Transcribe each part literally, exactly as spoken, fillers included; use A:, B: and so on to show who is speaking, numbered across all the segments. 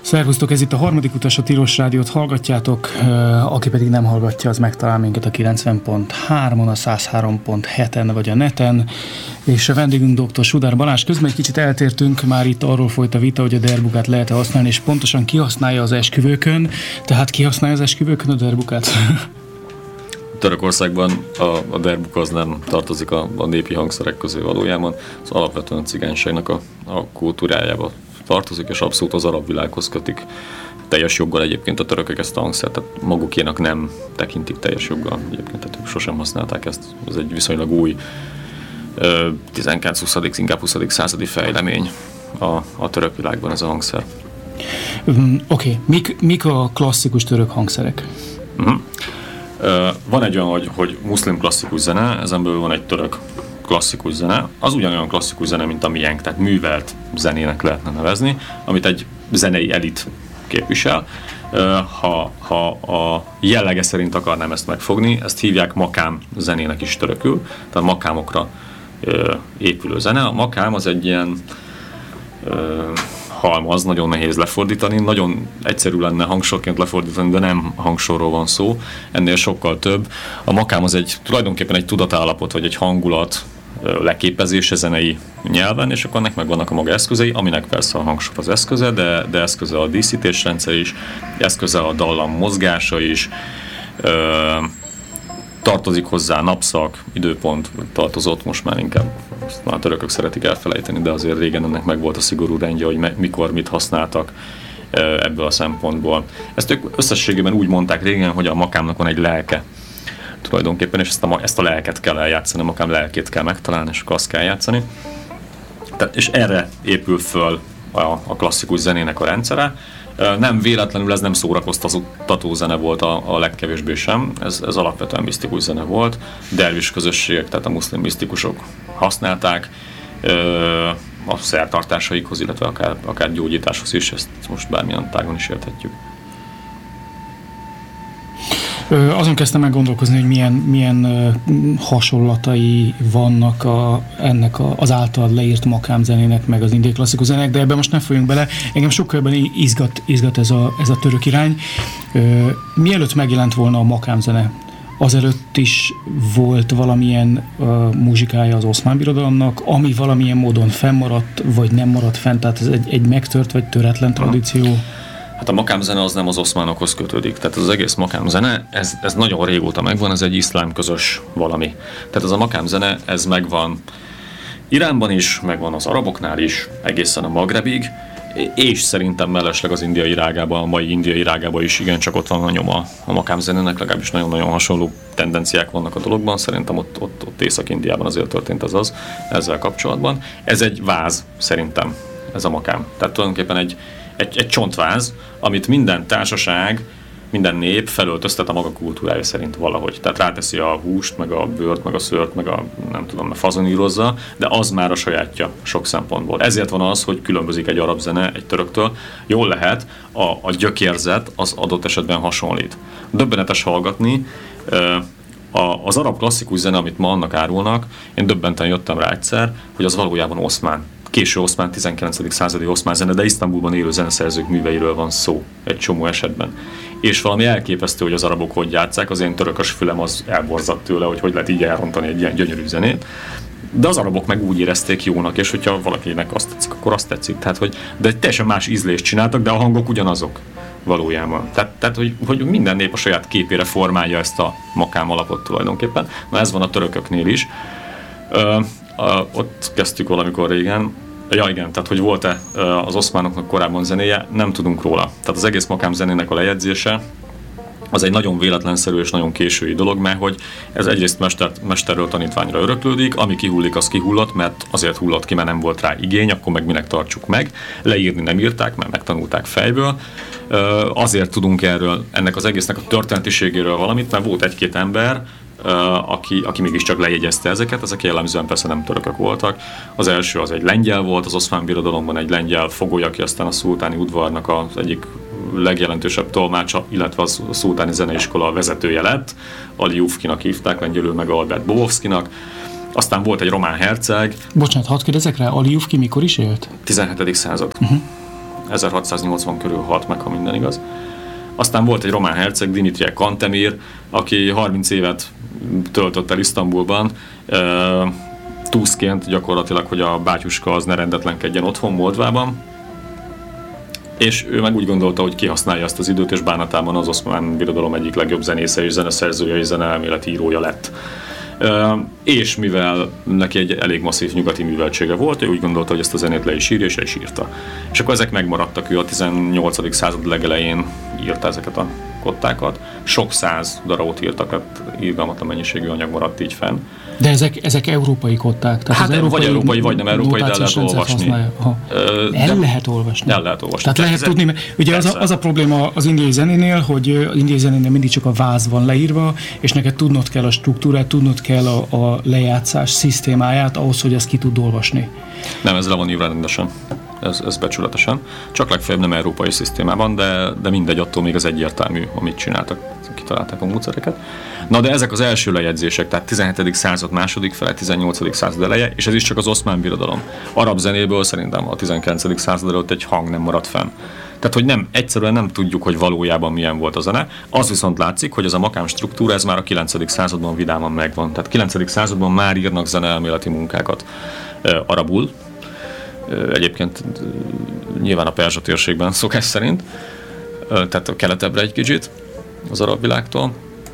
A: Szervusztok, ez itt a harmadik utas, a Tilos Rádiót hallgatjátok, aki pedig nem hallgatja, az megtalál minket a kilencven pont hármon, a száz három pont héten vagy a neten, és a vendégünk doktor Sudár Balázs. Közben egy kicsit eltértünk, már itt arról folyt a vita, hogy a derbukát lehet-e használni, és pontosan ki használja az esküvőkön, tehát ki használja az esküvőkön a derbukát?
B: Törökországban a, a derbuka az nem tartozik a, a népi hangszerek közé valójában, az alapvetően a cigányságnak a, a kultúrájába tartozik, és abszolút az arab világhoz kötik. Teljes joggal egyébként a törökök ezt a hangszert, tehát magukénak nem tekintik teljes joggal egyébként, tehát ők sosem használták ezt. Ez egy viszonylag új tizenkilencedik inkább huszadik századi fejlemény a, a török világban ez a hangszer.
A: Um, Oké, okay. mik, mik a klasszikus török hangszerek?
B: Uh-huh. Uh, van egy olyan, hogy, hogy muszlim klasszikus zene, ezen belül van egy török klasszikus zene, az ugyanolyan klasszikus zene, mint a miénk, tehát művelt zenének lehetne nevezni, amit egy zenei elit képvisel. Ha, ha a jellege szerint akarnám ezt megfogni, ezt hívják makám zenének is törökül, tehát makámokra épülő zene. A makám az egy ilyen halmaz, nagyon nehéz lefordítani, nagyon egyszerű lenne hangsorként lefordítani, de nem hangsorról van szó, ennél sokkal több. A makám az egy tulajdonképpen egy tudatállapot, vagy egy hangulat leképezése zenei nyelven, és akkor ennek megvannak a maga eszközei, aminek persze a hangsor az eszköze, de, de eszköze a díszítésrendszer is, eszköze a dallam mozgása is, ö, tartozik hozzá napszak, időpont tartozott, most már inkább most már a törökök szeretik elfelejteni, de azért régen ennek meg volt a szigorú rendje, hogy me, mikor mit használtak ebből a szempontból. Ezt ők összességében úgy mondták régen, hogy a makámnak van egy lelke tulajdonképpen, és ezt a, ezt a lelket kell eljátszani, a makám lelkét kell megtalálni, és akkor azt kell játszani. Tehát, és erre épül föl a, a klasszikus zenének a rendszere. Nem véletlenül ez nem szórakoztató zene volt a, a legkevésbé sem, ez, ez alapvetően misztikus zene volt. Dervis közösségek, tehát a muszlim misztikusok használták a szertartásaikhoz, illetve akár, akár gyógyításhoz is, ezt most bármilyen tágon is érthetjük.
A: Azon kezdtem meg gondolkozni, hogy milyen, milyen hasonlatai vannak a, ennek a, az általad leírt makámzenének, meg az indiai klasszikus zenének, de ebben most nem folyunk bele. Engem sokkal jobban izgat, izgat ez, a, ez a török irány. Mielőtt megjelent volna a makámzene, azelőtt is volt valamilyen uh, muzsikája az Oszmán Birodalomnak, ami valamilyen módon fennmaradt, vagy nem maradt fent, tehát ez egy, egy megtört, vagy töretlen tradíció?
B: Hát a makámzene az nem az oszmánokhoz kötődik, tehát az egész makámzene, ez, ez nagyon régóta megvan, ez egy iszlám közös valami. Tehát ez a makámzene, ez megvan Iránban is, megvan az araboknál is, egészen a Magrebig, és szerintem mellesleg az indiai rágában, a mai indiai rágában is igencsak ott van a nyoma a makámzenének, legalábbis nagyon-nagyon hasonló tendenciák vannak a dologban, szerintem ott, ott, ott Észak-Indiában azért történt az az ezzel kapcsolatban. Ez egy váz, szerintem, ez a makám. Tehát tulajdonképpen egy Egy, egy csontváz, amit minden társaság, minden nép felöltöztet a maga kultúrája szerint valahogy. Tehát ráteszi a húst, meg a bőrt, meg a szőrt, meg a nem tudom, fazonírozza, de az már a sajátja sok szempontból. Ezért van az, hogy különbözik egy arab zene egy töröktől. Jól lehet, a, a gyökérzet az adott esetben hasonlít. Döbbenetes hallgatni, a, az arab klasszikus zene, amit ma annak árulnak, én döbbenten jöttem rá egyszer, hogy az valójában oszmán. Késő oszmán, tizenkilencedik századi oszmán zene, de Isztambulban élő zeneszerzők műveiről van szó egy csomó esetben. És valami elképesztő, hogy az arabok hogy játsszák, az én törökös fülem az elborzadt tőle, hogy hogy lehet így elrontani egy ilyen gyönyörű zenét. De az arabok meg úgy érezték jónak, és hogyha valakinek azt tetszik, akkor azt tetszik. Tehát, hogy, de egy teljesen más ízlést csináltak, de a hangok ugyanazok valójában. Tehát, tehát hogy, hogy minden nép a saját képére formálja ezt a makám alapot tulajdonképpen. Na ez van a törököknél is. Ö, Uh, ott kezdtük valamikor régen. Ja igen, tehát hogy volt-e uh, az oszmánoknak korábban zenéje, nem tudunk róla. Tehát az egész makám zenének a lejegyzése az egy nagyon véletlenszerű és nagyon késői dolog, mert hogy ez egyrészt mester, mesterről tanítványra öröklődik, ami kihullik, az kihullott, mert azért hullott ki, mert nem volt rá igény, akkor meg minek tartsuk meg. Leírni nem írták, mert megtanulták fejből. Uh, azért tudunk erről, ennek az egésznek a történetiségéről valamit, mert volt egy-két ember, Uh, aki, aki mégiscsak lejegyezte ezeket, ezek jellemzően persze nem törökök voltak. Az első az egy lengyel volt, az Oszmán Birodalomban egy lengyel fogoly, aki aztán a szultáni udvarnak az egyik legjelentősebb tolmácsa, illetve a szultáni zeneiskola vezetője lett. Ali Ufkinak hívták, lengyelül meg Albert Bobovszkinak. Aztán volt egy román herceg.
A: Bocsánat, hadd kérdezek rá, Ali Ufki mikor is élt?
B: tizenhetedik század.
A: Uh-huh.
B: ezerhatszáznyolcvan körül halt meg, ha minden igaz. Aztán volt egy román herceg, Dimitrije Kantemir, aki harminc évet töltött el Isztambulban, túszként gyakorlatilag, hogy a bátyuska az ne rendetlenkedjen otthon, Moldvában. És ő meg úgy gondolta, hogy kihasználja ezt az időt, és bánatában az oszmán birodalom egyik legjobb zenésze és zeneszerzője és zeneelméleti írója lett. Uh, és mivel neki egy elég masszív nyugati műveltsége volt, ő úgy gondolta, hogy ezt a zenét le is írja, és le is írta. És akkor ezek megmaradtak, ő a tizennyolcadik század legelején írta ezeket a kottákat. Sok száz darabot írtak, hát irgalmatlan mennyiségű anyag maradt így fenn.
A: De ezek, ezek európai kották? Tehát
B: hát európai, vagy európai, vagy nem európai, de el lehet olvasni.
A: El lehet olvasni?
B: El lehet olvasni.
A: Tehát lehet ezen, tudni, mert ugye az a, az a probléma az indiai zenénél, hogy az indiai zenénél mindig csak a váz van leírva, és neked tudnod kell a struktúrát, tudnod kell a, a lejátszás szisztémáját ahhoz, hogy ezt ki tud olvasni.
B: Nem, ez le van írva rendesen. Ez, ez becsületesen. Csak legfeljebb nem európai szisztémában, de, de mindegy, attól még az egyértelmű, amit csináltak, kitalálták a módszereket. Na de ezek az első lejegyzések, tehát tizenhetedik század második fele, tizennyolcadik század eleje, és ez is csak az oszmán birodalom. Arab zenéből szerintem a tizenkilencedik század előtt egy hang nem maradt fenn. Tehát, hogy nem, egyszerűen nem tudjuk, hogy valójában milyen volt a zene. Az viszont látszik, hogy ez a makám struktúra, ez már a kilencedik században vidáman megvan. Tehát kilencedik században már írnak zeneelméleti munkákat uh, arabul. Uh, egyébként uh, nyilván a perzsa térségben szokás szerint, uh, tehát a keletebbre egy kicsit az arab világtól.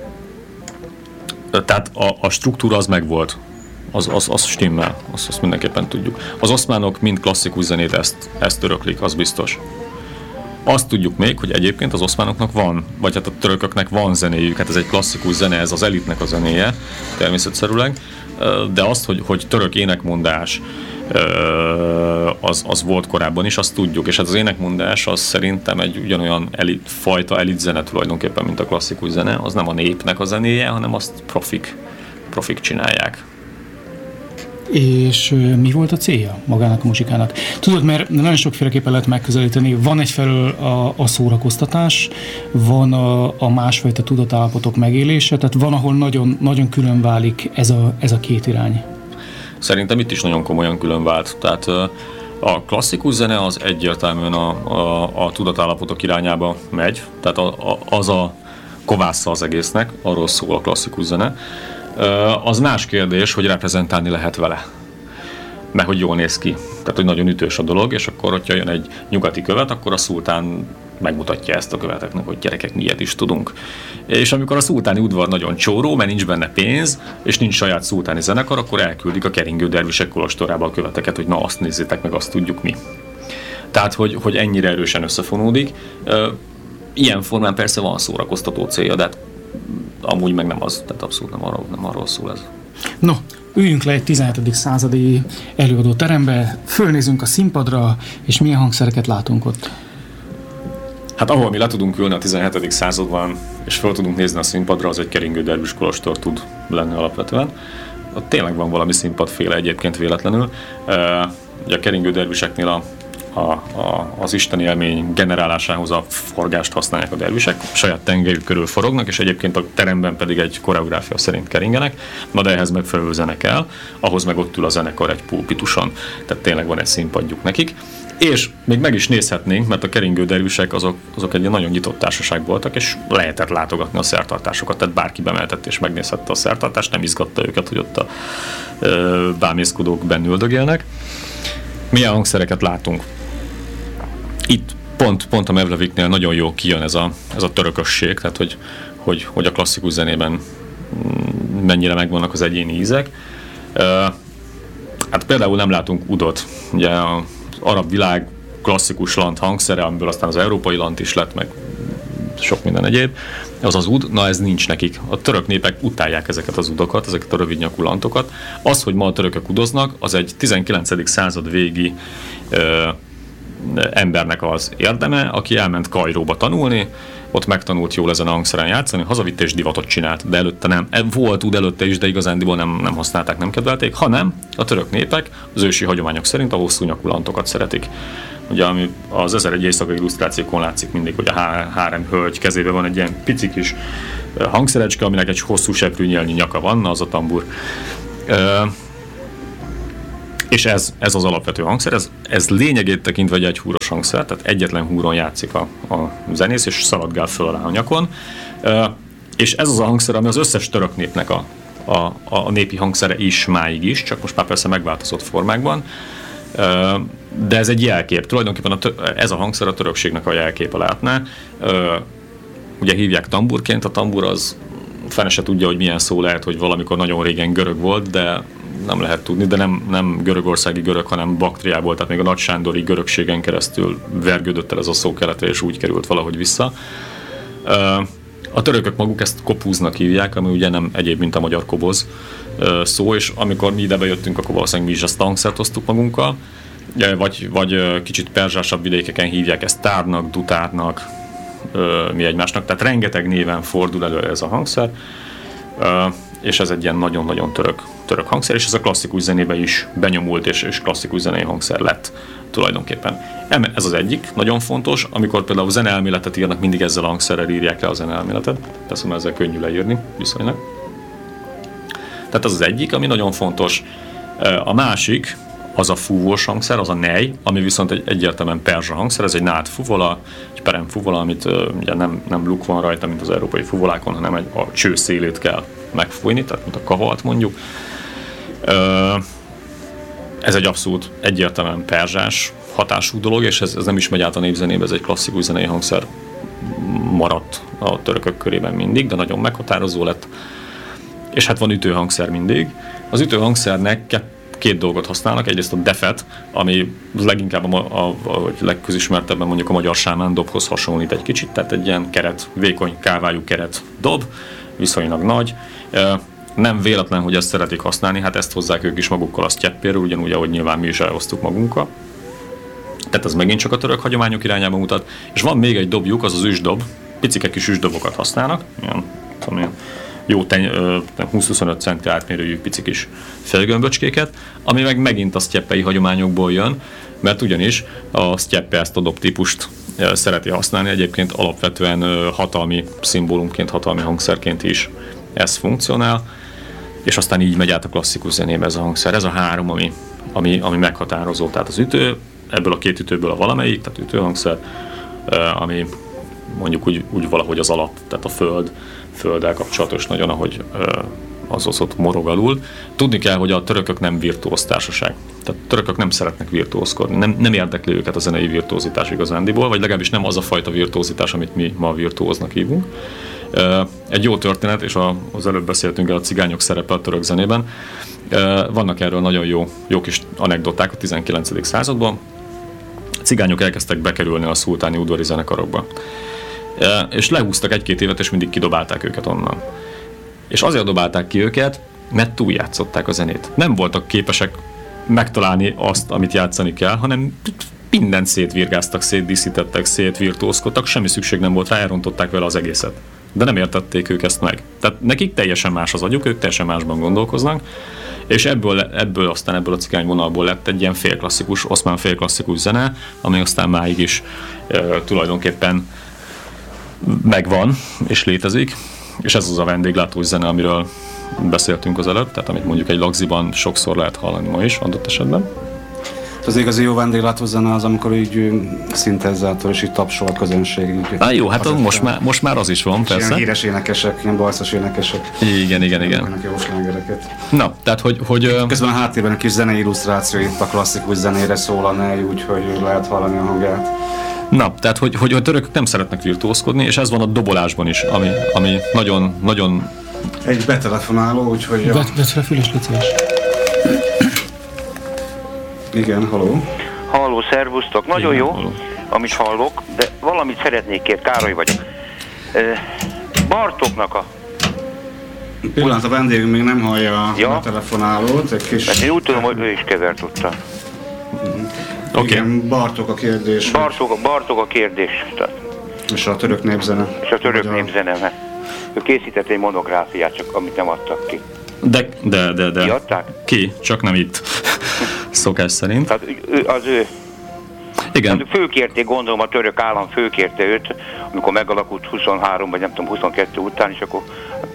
B: Uh, tehát a, a struktúra az megvolt. Az, az, az stimmel, azt, azt mindenképpen tudjuk. Az oszmánok mind klasszikus zenét ezt, ezt öröklik, az biztos. Azt tudjuk még, hogy egyébként az oszmánoknak van, vagy hát a törököknek van zenéjük, hát ez egy klasszikus zene, ez az elitnek a zenéje, természetszerűleg, de azt, hogy, hogy török énekmondás az, az volt korábban is, azt tudjuk, és hát az énekmondás az szerintem egy ugyanolyan elit, fajta elit zene tulajdonképpen, mint a klasszikus zene, az nem a népnek a zenéje, hanem azt profik, profik csinálják.
A: És mi volt a célja magának a muzsikának? Tudod, mert nagyon sokféleképpen lehet megközelíteni. Van egyfelől a, a szórakoztatás, van a, a másfajta tudatállapotok megélése, tehát van, ahol nagyon, nagyon külön válik ez a, ez a két irány.
B: Szerintem itt is nagyon komolyan külön vált. Tehát a klasszikus zene az egyértelműen a, a, a tudatállapotok irányába megy, tehát a, a, az a kovásza az egésznek, arról szól a klasszikus zene. Az más kérdés, hogy reprezentálni lehet vele. Mert hogy jól néz ki. Tehát, hogy nagyon ütős a dolog, és akkor, hogyha jön egy nyugati követ, akkor a szultán megmutatja ezt a követeknek, hogy gyerekek, mi ilyet is tudunk. És amikor a szultáni udvar nagyon csóró, mert nincs benne pénz, és nincs saját szultáni zenekar, akkor elküldik a keringő dervisek kolostorába a követeket, hogy na azt nézzétek meg, azt tudjuk mi. Tehát, hogy, hogy ennyire erősen összefonódik. Ilyen formán persze van szórakoztató célja, de hát amúgy meg nem az, tehát abszolút nem arról, nem arról szól ez.
A: No, üljünk le egy tizenhetedik századi előadó terembe, fölnézünk a színpadra, és milyen hangszereket látunk ott?
B: Hát ahol mi le tudunk ülni a tizenhetedik században, és föl tudunk nézni a színpadra, az egy keringő dervis kolostor tud lenni alapvetően. Ott tényleg van valami színpadféle egyébként véletlenül. Ugye a keringő derviseknél a A, a, az isteni élmény generálásához a forgást használják a dervisek, saját tengelyük körül forognak, és egyébként a teremben pedig egy koreográfia szerint keringenek, na de ehhez megfelelő zene kell, ahhoz meg ott ül a zenekar egy pulpituson, tehát tényleg van egy színpadjuk nekik. És még meg is nézhetnénk, mert a keringő dervisek azok, azok egy nagyon nyitott társaság voltak, és lehetett látogatni a szertartásokat, tehát bárki bemehetett és megnézhette a szertartást, nem izgatta őket, hogy ott a ö, bámészkodók benn üldögélnek. Milyen hangszereket látunk? Itt pont, pont a Mevleviknél nagyon jó kijön ez a, ez a törökösség, tehát hogy, hogy, hogy a klasszikus zenében mennyire megvannak az egyéni ízek. Hát például nem látunk udot, ugye az arab világ klasszikus lant hangszere, amiből aztán az európai lant is lett, meg sok minden egyéb, az az ud, na ez nincs nekik. A török népek utálják ezeket az udokat, ezeket a rövidnyakú lantokat. Az, hogy ma a törökök udoznak, az egy tizenkilencedik század végi ö, embernek az érdeme, aki elment Kairóba tanulni, ott megtanult jól ezen a hangszeren játszani, hazavitte és divatot csinált, de előtte nem. Volt úgy előtte is, de igazándiból nem, nem használták, nem kedvelték, hanem a török népek az ősi hagyományok szerint a hosszú nyakú lantokat szeretik. Ugye ami az Ezer egy éjszaka illusztrációkon látszik mindig, hogy a hárem hölgy kezében van egy ilyen pici kis hangszerecske, aminek egy hosszú seprűnyelnyi nyaka van, az a tambur. És ez, ez az alapvető hangszer, ez, ez lényegét tekintve egy egyhúros hangszer, tehát egyetlen húron játszik a, a zenész, és szaladgál föl alá a nyakon. És ez az a hangszer, ami az összes török népnek a, a, a népi hangszere is máig is, csak most már persze megváltozott formákban. De ez egy jelkép. Tulajdonképpen a tö- ez a hangszer a törökségnek a jelképe lehetne. Ugye hívják tamburként, a tambur az fene se tudja, hogy milyen szó lehet, hogy valamikor nagyon régen görög volt, de nem lehet tudni, de nem, nem görögországi görög, hanem Baktriából, tehát még a Nagy Sándori görögségen keresztül vergődött el ez a szó keletre, és úgy került valahogy vissza. A törökök maguk ezt kopúznak hívják, ami ugye nem egyéb, mint a magyar koboz szó, és amikor mi ide bejöttünk, akkor valószínűleg mi is ezt a hangszert hoztuk magunkkal, vagy, vagy kicsit perzsásabb vidékeken hívják ezt tárnak, dutárnak, mi egymásnak, tehát rengeteg néven fordul elő ez a hangszer, és ez egy ilyen nagyon-nagyon török, török hangszer, és ez a klasszikus zenébe is benyomult, és, és klasszikus zenei hangszer lett tulajdonképpen. Ez az egyik, nagyon fontos, amikor például zeneelméletet írnak, mindig ezzel a hangszerrel írják le a zeneelméletet, teszem, ezzel könnyű leírni viszonylag. Tehát az az egyik, ami nagyon fontos. A másik, az a fúvós hangszer, az a nej, ami viszont egy egyértelműen perzsa hangszer, ez egy nád fuvola, egy perem fuvola, amit ugye nem, nem luk van rajta, mint az európai fuvolákon, hanem egy, a cső szélét kell megfújni, tehát mint a kahalt mondjuk. Ez egy abszolút egyértelműen perzsás hatású dolog, és ez, ez nem is megy át a népzenébe, ez egy klasszikus zenei hangszer maradt a törökök körében mindig, de nagyon meghatározó lett. És hát van ütőhangszer mindig. Az ütőhangszernek két dolgot használnak, egyrészt a defet, ami leginkább a, a, a legközismertebben mondjuk a magyar sámán dobhoz hasonlít egy kicsit, tehát egy ilyen keret, vékony kávájú keret dob, viszonylag nagy. Nem véletlen, hogy ezt szeretik használni, hát ezt hozzák ők is magukkal a sztyeppéről, ugyanúgy, ahogy nyilván mi is elhoztuk magunkkal. Tehát ez megint csak a török hagyományok irányába mutat. És van még egy dobjuk, az az üsdob, picike kis üsdobokat használnak, ilyen, tudom, ilyen jó teny, húsz-huszonöt centi átmérőjű pici kis félgömböcskéket, ami meg megint a sztyeppei hagyományokból jön, mert ugyanis a sztyeppe ezt a dobtípust szereti használni, egyébként alapvetően hatalmi szimbólumként, hatalmi hangszerként is ez funkcionál, és aztán így megy át a klasszikus zenébe ez a hangszer. Ez a három, ami, ami, ami meghatározó, tehát az ütő, ebből a két ütőből a valamelyik, tehát ütőhangszer, ami mondjuk úgy, úgy valahogy az alap, tehát a föld, földdel kapcsolatos nagyon, ahogy az az ott morog alul. Tudni kell, hogy a törökök nem virtuóz társaság. Tehát a törökök nem szeretnek virtuózkodni, nem, nem érdekli őket a zenei virtuózitás igazándiból, vagy legalábbis nem az a fajta virtuózitás, amit mi ma virtuóznak hívunk. Egy jó történet, és az előbb beszéltünk el a cigányok szerepe a török zenében. Vannak erről nagyon jó, jó kis anekdoták a tizenkilencedik században. A cigányok elkezdtek bekerülni a szultáni udvari zenekarokba. És lehúztak egy-két évet, és mindig kidobálták őket onnan. És azért dobálták ki őket, mert túljátszották a zenét. Nem voltak képesek megtalálni azt, amit játszani kell, hanem mindent szétvirgáztak, szétdíszítettek, szétvirtuózkodtak, semmi szükség nem volt rá, elrontották vele az egészet. De nem értették ők ezt meg. Tehát nekik teljesen más az agyuk, ők teljesen másban gondolkoznak, és ebből, ebből aztán ebből a cigányvonalból lett egy ilyen félklasszikus, oszmán félklasszikus zene, ami aztán máig is e, tulajdonképpen megvan és létezik, és ez az a vendéglátós zene, amiről beszéltünk az előtt, tehát amit mondjuk egy lagziban sokszor lehet hallani ma is, adott esetben.
C: Az igazi jó vendéglátó zene az, amikor így szintezátor és így tapsol a közönség.
B: Á, jó, hát az most, már, most már az is van, persze.
C: Ilyen híres énekesek, ilyen balszos énekesek.
B: Igen, igen, igen.
C: Jó slágereket.
B: Na, tehát hogy... hogy
C: közben a háttérben egy kis zenei illusztráció itt a klasszikus zenére szól a nej, úgyhogy lehet hallani a hangját.
B: Na, tehát hogy, hogy a törökök nem szeretnek virtuózkodni, és ez van a dobolásban is, ami, ami nagyon, nagyon...
C: Egy betelefonáló, úgyhogy...
A: Vedd fel a füles, létszíves.
C: Igen, haló.
D: Halló, szervusztok. Nagyon
B: Igen,
D: jó,
B: halló.
D: amit hallok, de valamit szeretnék kérni. Károly vagyok. Bartóknak a...
C: Pillanat, a vendégünk még nem hallja
D: ja.
C: a telefonálót. Egy kis...
D: Mert én úgy tudom, hogy ő is kevert tudta.
B: Okay.
C: Igen, Bartók a kérdés.
D: Bartók, a, Bartók a kérdés.
C: És a török népzene.
D: És a török népzene, mert ő készített egy monográfiát, csak amit nem adtak ki.
B: De, de, de, de.
D: Kiadták?
B: Ki, csak nem itt. Szokás szerint.
D: Tehát ő, az ő.
B: Igen.
D: Hát főkérték, gondolom a török állam főkérte őt, amikor megalakult huszonhárom vagy nem tudom huszonkettő után, és akkor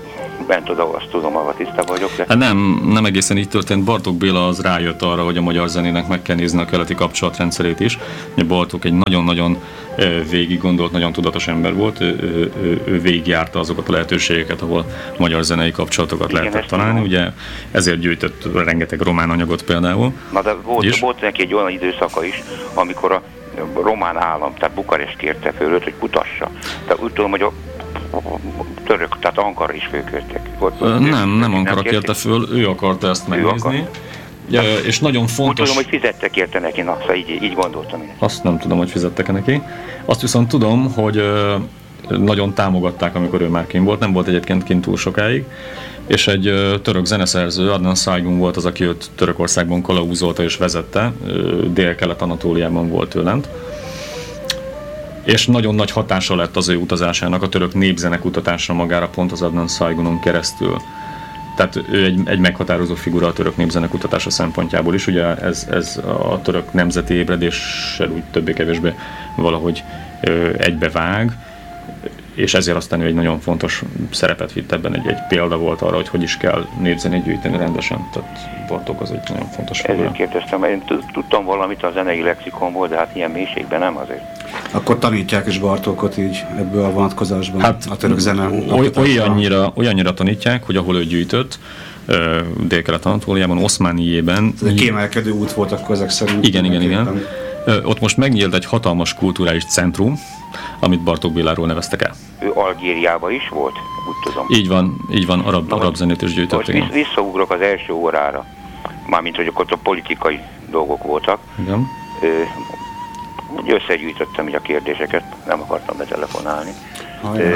D: bent oda, azt tudom, ahol tisztában vagyok. De...
B: Hát nem, nem egészen így történt. Bartók Béla az rájött arra, hogy a magyar zenének meg kell nézni a keleti kapcsolatrendszerét is. Bartók egy nagyon-nagyon végig gondolt, nagyon tudatos ember volt. Ő, ő, ő végigjárta azokat a lehetőségeket, ahol magyar zenei kapcsolatokat
D: igen,
B: lehetett találni. Ugye ezért gyűjtött rengeteg román anyagot például.
D: Na de volt, volt neki egy olyan időszaka is, amikor a román állam, tehát Bukarest kérte föl őt, hogy kutassa. Tehát úgy tudom, hogy a török, tehát Ankara is fölkértek.
B: Nem, nem Ankara kérte föl, ő akarta ezt megnézni. Ja, és nagyon fontos...
D: Úgy tudom, hogy fizettek érte neki, na, szóval így, így gondoltam én.
B: Azt nem tudom, hogy fizettek neki. Azt viszont tudom, hogy nagyon támogatták, amikor ő már kint volt, nem volt egyébként kint túl sokáig, és egy török zeneszerző, Adnan Saygun volt az, aki őt Törökországban kalauzolta és vezette, Dél-Kelet-Anatóliában volt ő lent. És nagyon nagy hatása lett az ő utazásának, a török népzene kutatása magára pont az Adnan Saygunon keresztül. Tehát ő egy, egy meghatározó figura a török népzene kutatása szempontjából is. Ugye ez, ez a török nemzeti ébredéssel úgy többé-kevésbé valahogy ö, egybevág, és ezért aztán ő egy nagyon fontos szerepet vitt ebben, egy, egy példa volt arra, hogy hogy is kell népzenét gyűjteni rendesen. Tehát Bartók az egy nagyon fontos figura.
D: Ezért kérdeztem, én tudtam valamit a zenei lexikonból, de hát ilyen mélységben nem azért.
C: Akkor tanítják is Bartókot így ebből a vonatkozásban,
B: hát,
C: a török zene.
B: Oly, olyannyira, olyannyira tanítják, hogy ahol ő gyűjtött, Dél-Kelet-Anatóliában, Oszmánijében.
C: Ez egy kiemelkedő út volt akkor ezek szerint.
B: Igen, igen, igen. Ott most megnyílt egy hatalmas kulturális centrum, amit Bartók Béláról neveztek el.
D: Ő Algériában is volt, úgy tudom.
B: Így van, így van, arab, Na, arab zenét is gyűjtött.
D: Most visszaugrok az első órára, mármint hogy ott a politikai dolgok voltak.
B: Igen.
D: Úgy összegyűjtöttem így a kérdéseket, nem akartam betelefonálni.
C: Ö,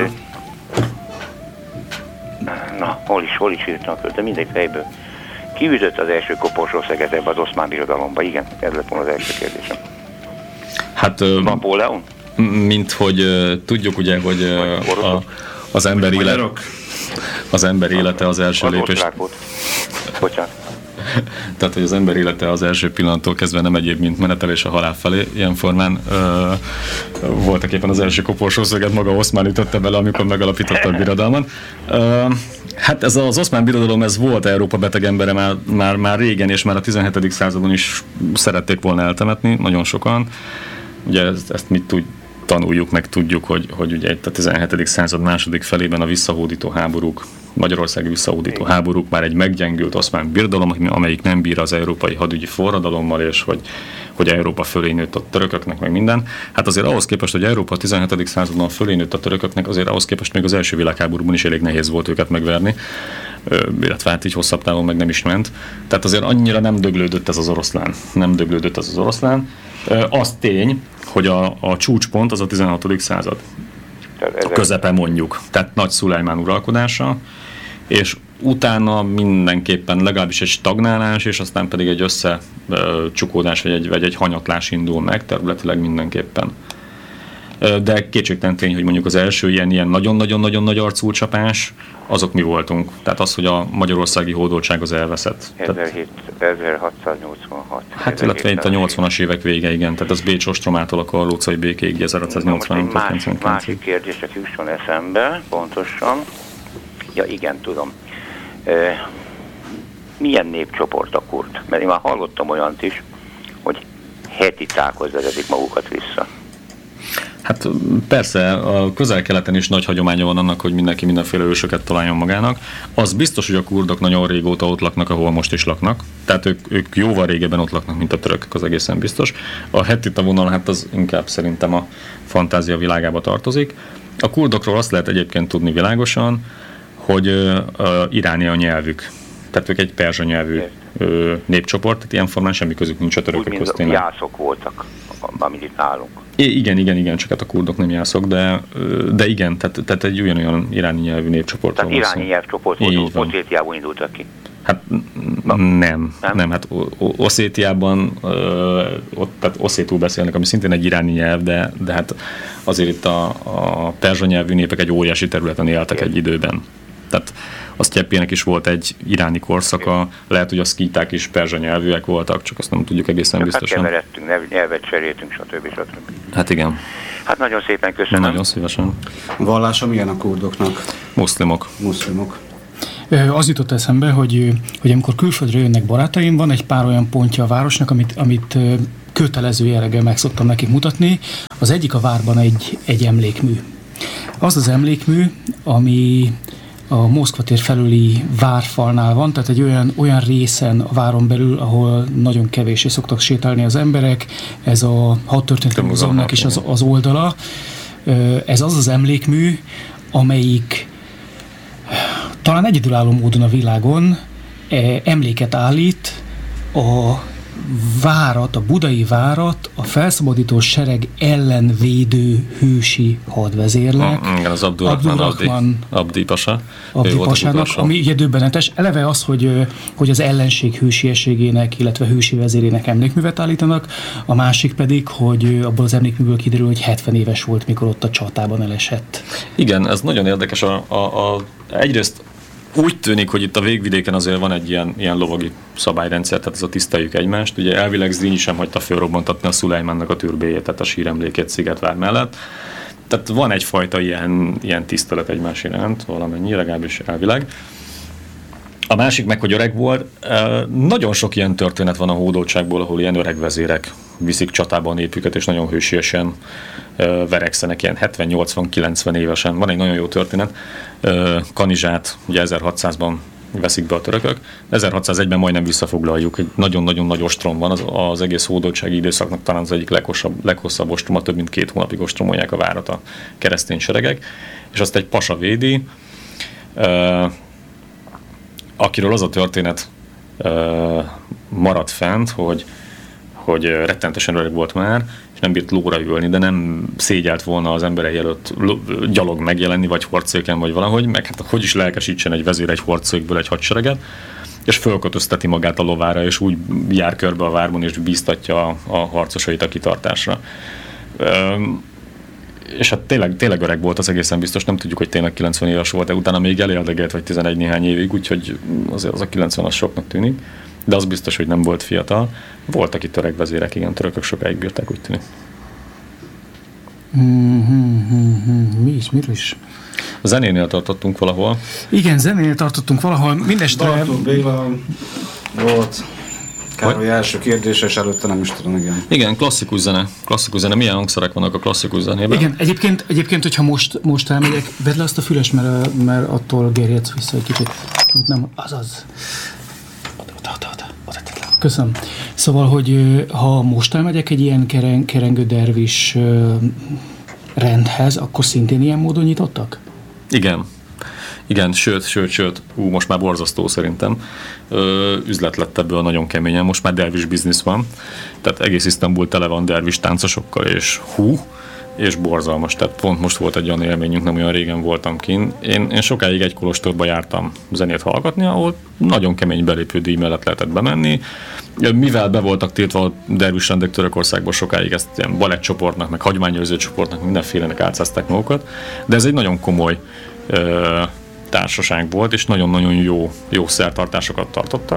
D: na, hol is, hol is írtam föl, de mindegy fejből. Ki ütött az első koporsószeget ebbe az oszmán birodalomba? Igen, ez lett volna az első kérdésem.
B: Hát...
D: Napóleon?
B: Mint hogy uh, tudjuk ugye, hogy uh, a, az ember élet, az ember élete az első lépés.
D: Bocsánat.
B: Tehát, hogy az ember élete az első pillanattól kezdve nem egyéb, mint menetelés a halál felé. Ilyen formán uh, voltak éppen az első koporsószöget maga Oszmán ütötte bele, amikor megalapította a birodalmat. Uh, hát ez az oszmán birodalom, ez volt Európa beteg embere már, már, már régen, és már a tizenhetedik századon is szerették volna eltemetni, nagyon sokan. Ugye ezt, ezt mit tud, tanuljuk, meg tudjuk, hogy, hogy ugye itt a tizenhetedik század második felében a visszahódító háborúk, magyarországi visszahódító háborúk, már egy meggyengült oszmán birodalom, amelyik nem bír az európai hadügyi forradalommal, és hogy, hogy Európa fölé nőtt a törököknek, meg minden. Hát azért ahhoz képest, hogy Európa a tizenhetedik században fölé nőtt a törököknek, azért ahhoz képest még az első világháborúban is elég nehéz volt őket megverni, illetve hát így hosszabb távon meg nem is ment. Tehát azért annyira nem döglődött ez az oroszlán. Nem döglődött ez az oroszlán. Az tény, hogy a, a csúcspont az a tizenhatodik század. A közepe mondjuk. Tehát Nagy Szulejmán uralkodása, és utána mindenképpen legalábbis egy stagnálás, és aztán pedig egy összecsukódás, vagy egy, vagy egy hanyatlás indul meg, területileg mindenképpen. De kétségtelen tény, hogy mondjuk az első ilyen, ilyen nagyon-nagyon-nagyon nagy arcú csapás, azok mi voltunk. Tehát az, hogy a magyarországi hódoltság az elveszett.
D: ezerhatszáznyolcvanhat.
B: Hát illetve itt a nyolcvanas évek vége, igen. Tehát az Bécs ostromától a Karlócai békéig ezerhatszáznyolcvanhat.
D: Másik, másik kérdések jusson eszembe, pontosan. Ja, igen, tudom. E, milyen népcsoport a kurd? Mert én már hallottam olyant is, hogy hetitákhoz vezetik magukat vissza.
B: Hát persze, a Közel-Keleten is nagy hagyománya van annak, hogy mindenki mindenféle ősöket találjon magának. Az biztos, hogy a kurdok nagyon régóta ott laknak, ahol most is laknak. Tehát ők, ők jóval régebben ott laknak, mint a törökök, az egészen biztos. A hettita vonal, hát az inkább szerintem a fantázia világába tartozik. A kurdokról azt lehet egyébként tudni világosan, hogy uh, uh, iráni a nyelvük. Tehát ők egy perzsa nyelvű uh, népcsoport, tehát ilyen formán semmi közük nincs a törökökhöz.
D: Úgy, mint jászok voltak, amit itt nálunk.
B: I- igen, igen, igen, csak hát a kurdok nem jászok, de, de igen, tehát, tehát egy ugyanolyan iráni nyelvű népcsoport.
D: Tehát iráni nyelvcsoport volt, Oszétiából indultak ki.
B: Hát Na. nem, nem, nem, hát Oszétiában ott, tehát oszétul beszélnek, ami szintén egy iráni nyelv, de, de hát azért itt a, a perzsa nyelvű népek egy óriási területen éltek Igen. egy időben. Tehát a sztyeppének is volt egy iráni korszaka, lehet, hogy a szkíták is perzsa nyelvűek voltak, csak azt nem tudjuk egészen csak biztosan.
D: Hát keveredtünk, nyelvet cseréltünk, stb. stb.
B: Hát igen.
D: Hát nagyon szépen köszönöm.
B: Nagyon szívesen.
C: A vallása milyen a kurdoknak?
B: Muszlimok.
C: Muszlimok.
A: Az jutott eszembe, hogy, hogy amikor külföldre jönnek barátaim, van egy pár olyan pontja a városnak, amit, amit kötelező jelleggel meg szoktam nekik mutatni. Az egyik a várban egy, egy emlékmű. Az az emlékmű, ami a Moszkva tér felüli várfalnál van, tehát egy olyan, olyan részen a váron belül, ahol nagyon kevéssé szoktak sétálni az emberek. Ez a Hadtörténeti Múzeumnak is az, az oldala. Ez az az emlékmű, amelyik talán egyedülálló módon a világon emléket állít a várat, a budai várat a felszabadító sereg ellen védő hősi hadvezérnek.
B: Igen, az Abdurrahman Abdi Pasa.
A: Abdi Pasának, ami ugye döbbenetes. Eleve az, hogy, hogy az ellenség hősieségének, illetve hősi vezérének emlékművet állítanak, a másik pedig, hogy abból az emlékműből kiderül, hogy hetven éves volt, mikor ott a csatában elesett.
B: Igen, ez nagyon érdekes. A, a, a, egyrészt úgy tűnik, hogy itt a végvidéken azért van egy ilyen, ilyen lovagi szabályrendszer, tehát ez a tiszteljük egymást. Ugye elvileg Zrínyi sem hagyta fölrobbantatni a Szulejmánnak a türbéjét, tehát a síremlékét Szigetvár mellett. Tehát van egyfajta ilyen, ilyen tisztelet egymás iránt, valamennyi, legalábbis elvileg. A másik meg, hogy öreg volt. Nagyon sok ilyen történet van a hódoltságból, ahol ilyen öreg vezérek viszik csatába a népüket, és nagyon hősiesen verekszenek, ilyen hetven, nyolcvan, kilencven évesen. Van egy nagyon jó történet. Kanizsát ugye ezerhatszázban veszik be a törökök. ezerhatszázegyben majdnem visszafoglaljuk. Egy nagyon-nagyon nagy ostrom van, az, az egész hódoltsági időszaknak talán az egyik leghosszabb, leghosszabb ostroma, több mint két hónapig ostromolják a várat a keresztény seregek, és azt egy pasa védi, akiről az a történet maradt fent, hogy, hogy rettentesen öreg volt már, és nem bírt lóra ülni, de nem szégyelt volna az emberei előtt gyalog megjelenni, vagy hordszéken, vagy valahogy, meg hát hogy is lelkesítsen egy vezér egy hordszékből egy hadsereget, és fölkötözteti magát a lovára, és úgy jár körbe a várban, és bíztatja a, a harcosait a kitartásra. Üm, és hát tényleg, tényleg öreg volt, az egészen biztos, nem tudjuk, hogy tényleg kilencven éves volt, de utána még elérdegelt, vagy tizenegy néhány évig, úgyhogy az, az a kilencven az soknak tűnik, de az biztos, hogy nem volt fiatal. Voltak itt öreg vezérek, igen, törökök sokáig bírták, úgy tűnik.
A: Mm-hmm. Mi is, miről is?
B: A zenénél tartottunk valahol.
A: Igen, zenénél tartottunk valahol, mindestre...
C: Bartók Béla volt Károly első kérdése, és előtte nem is tudom, igen.
B: Igen, klasszikus zene. Klasszikus zene. Milyen hangszerek vannak a klasszikus zenében?
A: Igen, egyébként, egyébként hogyha most, most elmegyek, vedd le azt a füles, mert, mert attól gerjedsz vissza egy kicsit. Nem, azaz. Oda, oda, oda, oda, oda, oda. Köszönöm. Szóval, hogy ha most elmegyek egy ilyen keren, kerengő dervis rendhez, akkor szintén ilyen módon nyitottak?
B: Igen. Igen, sőt, sőt, sőt, ú, most már borzasztó szerintem. Ö, üzlet lett ebből nagyon keményen, most már dervis biznisz van, tehát egész Isztambul tele van dervis táncosokkal, és hú, és borzalmas. Tehát pont most volt egy olyan élményünk, nem olyan régen voltam kint. Én, én sokáig egy kolostorba jártam zenét hallgatni, ahol nagyon kemény belépődíj mellett lehetett bemenni. Mivel be voltak tiltva a dervis rendek Törökországban sokáig, ezt ilyen balettcsoportnak, meg hagyományőrző csoportnak, mindenfélenek álcázták magukat, de ez egy nagyon komoly ö, társaság volt, és nagyon-nagyon jó, jó szertartásokat tartottak.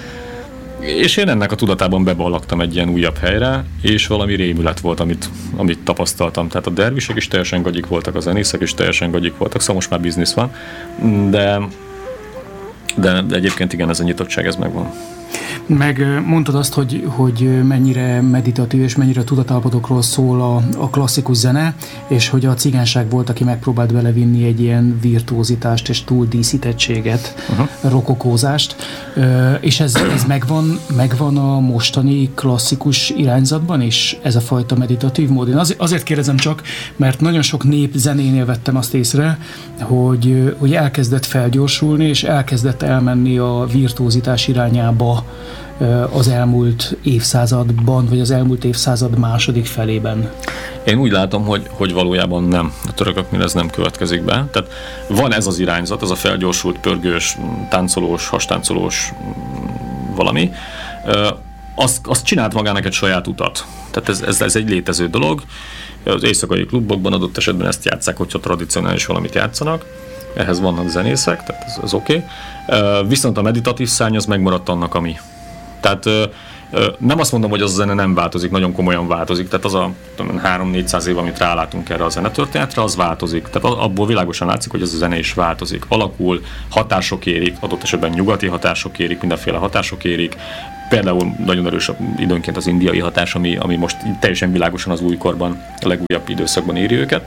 B: És én ennek a tudatában beballagtam egy ilyen újabb helyre, és valami rémület volt, amit, amit tapasztaltam. Tehát a dervisek is teljesen gagyik voltak, a zenészek is teljesen gagyik voltak, szóval most már biznisz van, de, de, de egyébként igen, ez a nyitottság, ez megvan.
A: Meg mondtad azt, hogy, hogy mennyire meditatív és mennyire tudatállapotokról szól a, a klasszikus zene, és hogy a cigányság volt, aki megpróbált belevinni egy ilyen virtuózitást és túldíszítettséget, uh-huh. rokokózást, és ez, ez megvan, megvan a mostani klasszikus irányzatban is, ez a fajta meditatív mód. Én azért, azért kérdezem csak, mert nagyon sok nép zenénél vettem azt észre, hogy, hogy elkezdett felgyorsulni, és elkezdett elmenni a virtuózitás irányába az elmúlt évszázadban, vagy az elmúlt évszázad második felében.
B: Én úgy látom, hogy, hogy valójában nem. A törököknél ez nem következik be. Tehát van ez az irányzat, ez a felgyorsult, pörgős, táncolós, hastáncolós valami. Azt, azt csinált magának egy saját utat. Tehát ez, ez, ez egy létező dolog. Az éjszakai klubokban adott esetben ezt játsszák, hogyha tradicionális valamit játszanak. Ehhez vannak zenészek, tehát ez, ez oké. Okay. Viszont a meditatív szárny az megmaradt annak, ami. Tehát Nem azt mondom, hogy az a zene nem változik, nagyon komolyan változik. Tehát az a három-négyszáz év, amit rálátunk erre a zenetörténetre, az változik. Tehát abból világosan látszik, hogy ez a zene is változik. Alakul, hatások érik, adott esetben nyugati hatások érik, mindenféle hatások érik. Például nagyon erős időnként az indiai hatás, ami, ami most teljesen világosan az újkorban, a legújabb időszakban éri őket.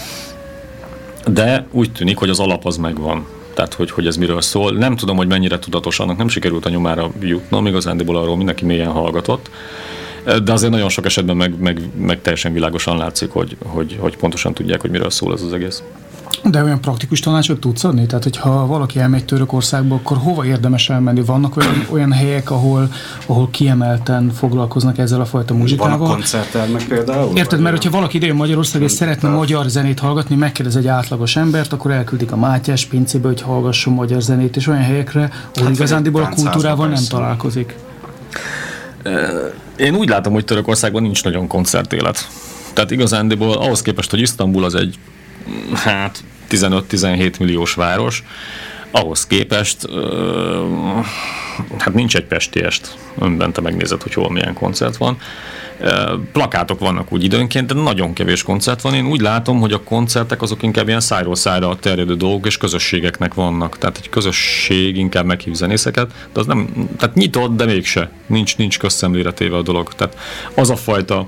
B: De úgy tűnik, hogy az alap az megvan. Tehát, hogy, hogy ez miről szól. Nem tudom, hogy mennyire tudatos, annak nem sikerült a nyomára jutnom, igazándiból arról mindenki mélyen hallgatott, de azért nagyon sok esetben meg, meg, meg teljesen világosan látszik, hogy, hogy, hogy pontosan tudják, hogy miről szól ez az egész.
A: De olyan praktikus tanácsot tudsz adni? Tehát, hogyha valaki elmegy Törökországba, akkor hova érdemes elmenni? Vannak olyan, olyan helyek, ahol, ahol kiemelten foglalkoznak ezzel a fajta muzsikával?
C: Vannak koncerttermek például?
A: Érted, mert hogyha valaki idejön Magyarországra és szeretne magyar zenét hallgatni, megkérdez egy átlagos embert, akkor elküldik a Mátyás pincébe, hogy hallgasson magyar zenét, és olyan helyekre, ahol hát igazándiból a kultúrával nem találkozik.
B: Én úgy látom, hogy Törökországban nincs nagyon koncertélet. Tehát igazándiból ahhoz képest, hogy Isztambul az egy hát tizenöt-tizenhét milliós város, ahhoz képest ö, hát nincs egy pesti est, önben te megnézed, hogy hol milyen koncert van. Plakátok vannak úgy időnként, de nagyon kevés koncert van. Én úgy látom, hogy a koncertek azok inkább ilyen szájról szájra terjedő dolgok, és közösségeknek vannak. Tehát egy közösség inkább meghív zenészeket, de az nem, tehát nyitott, de mégse. Nincs, nincs közszemlére téve a dolog. Tehát az a fajta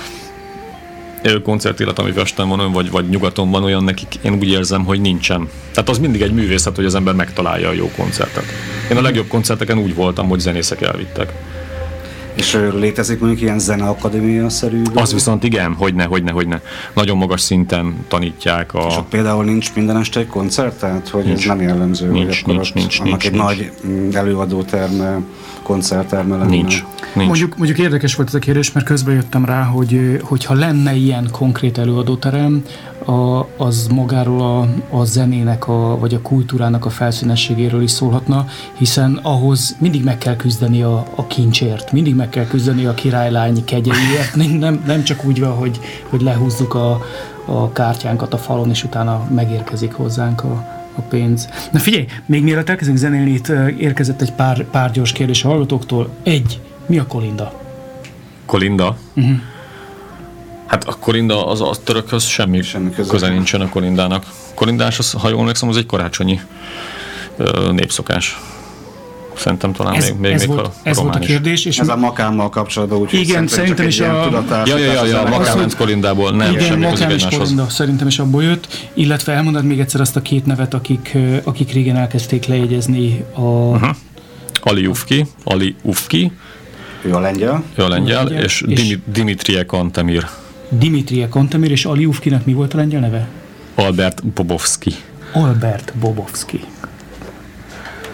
B: koncertélet, ami Pesten van, vagy, vagy nyugaton van, olyan nekik, én úgy érzem, hogy nincsen. Tehát az mindig egy művészet, hogy az ember megtalálja a jó koncertet. Én a legjobb koncerteken úgy voltam, hogy zenészek elvittek.
C: És létezik mondjuk ilyen zeneakadémia-szerű?
B: Az viszont igen, hogyne, hogyne, hogyne. Nagyon magas szinten tanítják a...
C: És ott például nincs minden este egy koncert? Tehát, hogy nincs. Ez nem jellemző,
B: nincs,
C: hogy
B: nincs, nincs,
C: annak
B: nincs,
C: egy
B: nincs.
C: nagy előadóterme, koncertterme lenne?
B: Nincs. nincs.
A: Mondjuk, mondjuk érdekes volt ez a kérdés, mert közben jöttem rá, hogy hogyha lenne ilyen konkrét előadóterem, a, az magáról a, a zenének, a, vagy a kultúrának a felszínességéről is szólhatna, hiszen ahhoz mindig meg kell küzdeni a, a kincsért, mindig meg kell küzdeni a királylány kegyeiért, nem, nem csak úgy van, hogy, hogy lehúzzuk a, a kártyánkat a falon, és utána megérkezik hozzánk a, a pénz. Na figyelj, még mielőtt elkezdünk zenélni, itt érkezett egy pár, pár gyors kérdés a hallgatóktól. Egy, mi a kolinda?
B: Kolinda? Uh-huh. Hát a kolinda az a törökhöz semmi, semmi köze, köze nincsen a kolindának. Kolindás, az, ha jól emlékszem, az egy karácsonyi ö, népszokás. Szerintem talán
A: ez,
B: még, még,
A: ez
B: még
A: volt,
B: a
A: ez volt a kérdés. És
C: ez a makámmal kapcsolatban úgy,
A: igen, szerintem is a...
B: Ja, ja, ja, ja, a makámánc kolindából nem,
A: igen,
B: semmi
A: makám és
B: egymáshoz.
A: kolinda szerintem is abból jött, illetve elmondod még egyszer azt a két nevet, akik, akik régen elkezdték lejegyezni a... Uh-huh.
B: Ali Ufki, Ali Ufki.
C: Ő a lengyel.
B: Ő a lengyel, lengyel és, és Dimitrie Kantemir.
A: Dimitrie Kantemir, és Ali Ufkinak mi volt a lengyel neve?
B: Albert Bobovski.
A: Albert Bobovski.